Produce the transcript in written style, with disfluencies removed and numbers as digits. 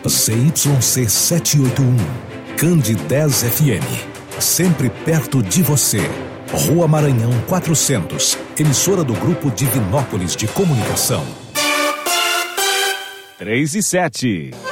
ZYC 781, Candidez FM, sempre perto de você. Rua Maranhão 400, emissora do Grupo Divinópolis de Comunicação. 3 e 7.